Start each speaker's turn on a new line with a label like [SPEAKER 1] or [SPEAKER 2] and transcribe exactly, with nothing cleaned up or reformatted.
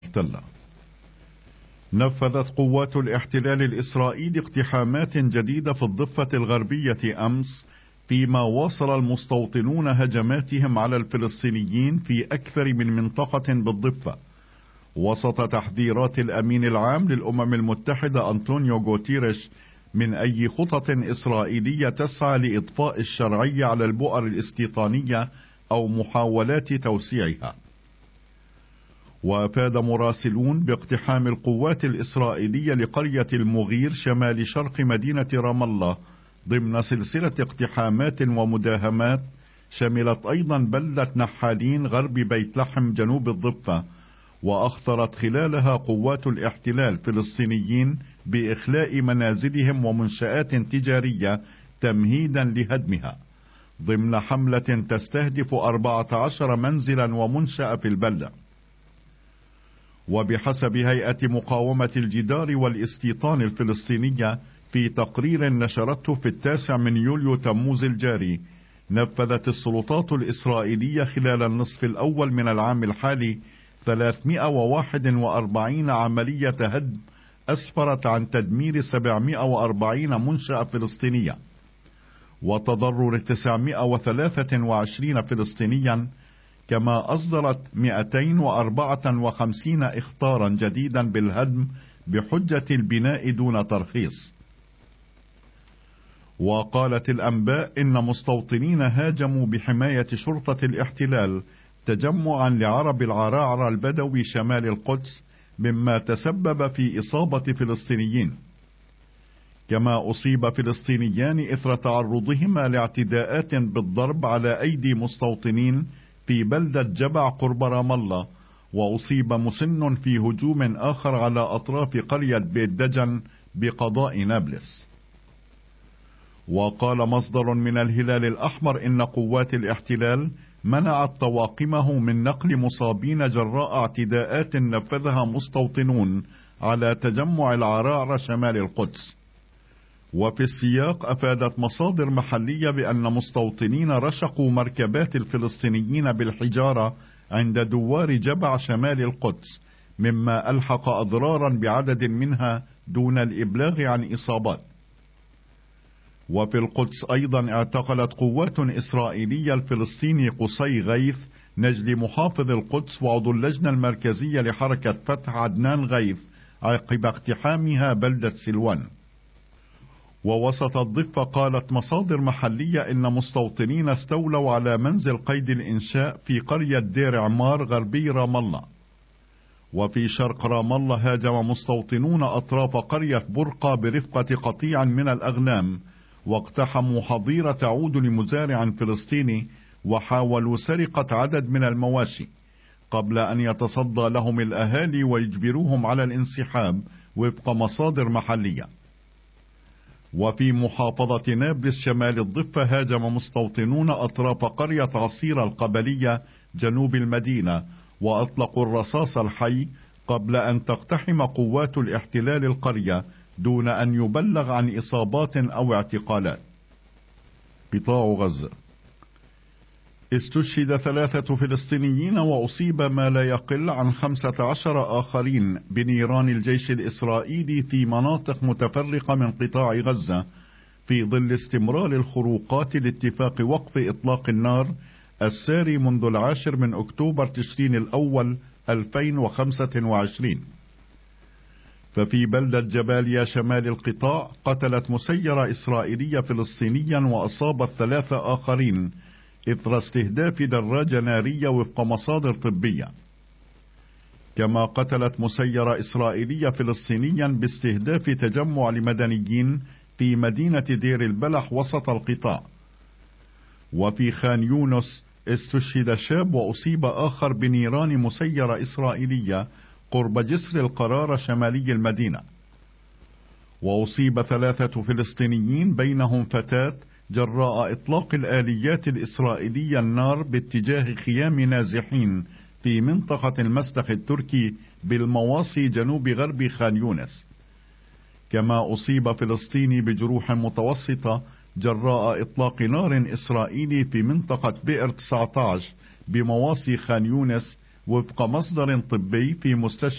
[SPEAKER 1] المحتلة. نفذت قوات الاحتلال الإسرائيلي اقتحامات جديدة في الضفة الغربية أمس، فيما واصل المستوطنون هجماتهم على الفلسطينيين في أكثر من منطقة بالضفة، وسط تحذيرات الأمين العام للأمم المتحدة أنطونيو غوتيريش من أي خطط إسرائيلية تسعى لإضفاء الشرعية على البؤر الاستيطانية أو محاولات توسيعها. وأفاد مراسلون باقتحام القوات الإسرائيلية لقرية المغير شمال شرق مدينة رام الله ضمن سلسلة اقتحامات ومداهمات شملت أيضا بلدة نحالين غرب بيت لحم جنوب الضفة، وأخطرت خلالها قوات الاحتلال فلسطينيين بإخلاء منازلهم ومنشآت تجارية تمهيدا لهدمها، ضمن حملة تستهدف أربعة عشر منزلا ومنشأة في البلدة. وبحسب هيئة مقاومة الجدار والاستيطان الفلسطينية في تقرير نشرته في التاسع من يوليو تموز الجاري، نفذت السلطات الإسرائيلية خلال النصف الأول من العام الحالي ثلاثمائة وواحد وأربعين عملية هدم أسفرت عن تدمير سبعمائة وأربعين منشأة فلسطينية وتضرر تسعمائة وثلاثة وعشرين فلسطينيا، كما أصدرت مئتين وأربعة وخمسين إخطارا جديدا بالهدم بحجة البناء دون ترخيص. وقالت الأنباء إن مستوطنين هاجموا بحماية شرطة الاحتلال تجمعا لعرب العراعر البدوي شمال القدس، مما تسبب في إصابة فلسطينيين. كما أصيب فلسطينيان إثر تعرضهما لاعتداءات بالضرب على أيدي مستوطنين في بلدة جبع قرب رام الله، وأصيب مسن في هجوم آخر على أطراف قرية بيت دجن بقضاء نابلس. وقال مصدر من الهلال الأحمر إن قوات الاحتلال منعت طواقمه من نقل مصابين جراء اعتداءات نفذها مستوطنون على تجمع العراعر شمال القدس. وفي السياق أفادت مصادر محلية بأن مستوطنين رشقوا مركبات الفلسطينيين بالحجارة عند دوار جبع شمال القدس، مما ألحق أضرارا بعدد منها دون الإبلاغ عن إصابات. وفي القدس أيضا اعتقلت قوات إسرائيلية الفلسطيني قصي غيث نجل محافظ القدس وعضو اللجنة المركزية لحركة فتح عدنان غيث عقب اقتحامها بلدة سلوان. ووسط الضفة قالت مصادر محلية إن مستوطنين استولوا على منزل قيد الإنشاء في قرية دير عمار غربي رام الله. وفي شرق رام الله هاجم مستوطنون أطراف قرية برقة برفقة قطيع من الأغنام، واقتحموا حظيرة تعود لمزارع فلسطيني وحاولوا سرقة عدد من المواشي، قبل أن يتصدى لهم الأهالي ويجبروهم على الانسحاب وفق مصادر محلية. وفي محافظة نابلس شمال الضفة هاجم مستوطنون أطراف قرية عصير القبلية جنوب المدينة وأطلقوا الرصاص الحي قبل أن تقتحم قوات الاحتلال القرية دون أن يبلغ عن إصابات أو اعتقالات. قطاع غزة: استشهد ثلاثة فلسطينيين وأصيب ما لا يقل عن خمسة عشر آخرين بنيران الجيش الإسرائيلي في مناطق متفرقة من قطاع غزة، في ظل استمرار الخروقات لاتفاق وقف إطلاق النار الساري منذ العاشر من أكتوبر تشرين الأول ألفين وخمسة وعشرين. ففي بلدة جباليا شمال القطاع قتلت مسيرة إسرائيلية فلسطينيا وأصابت ثلاثة آخرين إثر استهداف دراجة نارية وفق مصادر طبية. كما قتلت مسيرة إسرائيلية فلسطينيا باستهداف تجمع لمدنيين في مدينة دير البلح وسط القطاع. وفي خان يونس استشهد شاب وأصيب آخر بنيران مسيرة إسرائيلية قرب جسر القرار شمالي المدينة. وأصيب ثلاثة فلسطينيين بينهم فتاة جراء إطلاق الآليات الإسرائيلية النار باتجاه خيام نازحين في منطقة المسلخ التركي بالمواصي جنوب غرب خان يونس. كما أصيب فلسطيني بجروح متوسطة جراء إطلاق نار إسرائيلي في منطقة بئر تسعة عشر بمواصي خان يونس وفق مصدر طبي في مستشفى